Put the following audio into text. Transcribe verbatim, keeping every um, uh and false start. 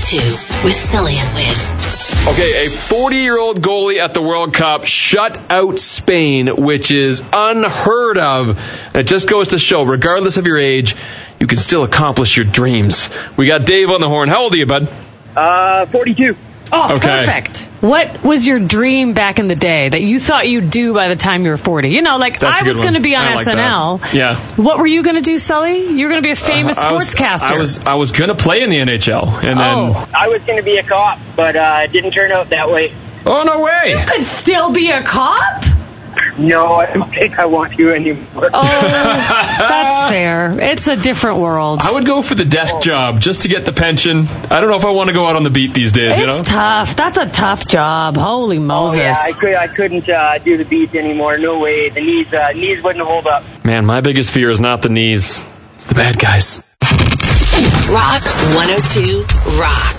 two with Sully and Wade. Okay, a forty-year-old goalie at the World Cup shut out Spain, which is unheard of. And it just goes to show, regardless of your age, you can still accomplish your dreams. We got Dave on the horn. How old are you, bud? Uh, forty-two. Oh, Okay. perfect. What was your dream back in the day that you thought you'd do by the time you were forty? You know, like That's a I good was one. going to be on I like S N L. that. Yeah. What were you going to do, Sully? You were going to be a famous I was- sportscaster. I was I was going to play in the N H L. And then, Oh. I was going to be a cop, but uh, it didn't turn out that way. oh, no way. You could still be a cop? No, I don't think I want to anymore. Oh, that's fair. It's a different world. I would go for the desk job just to get the pension. I don't know if I want to go out on the beat these days, It's you know? tough. That's a tough job. Holy Moses. Oh, yeah, I, could, I couldn't uh, do the beats anymore. No way. The knees, uh, knees wouldn't hold up. Man, my biggest fear is not the knees. It's the bad guys. Rock one oh two Rock.